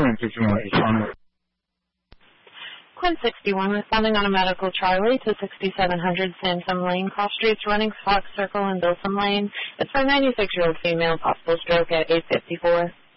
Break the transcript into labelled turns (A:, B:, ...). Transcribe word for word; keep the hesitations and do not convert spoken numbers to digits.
A: Quinn sixty-one, responding.
B: Quinn sixty-one, responding on a medical Charlie to sixty-seven hundred Sansom Lane, cross streets, running Fox Circle and Bilsom Lane. It's for a ninety-six-year-old female, possible stroke at eight fifty-four.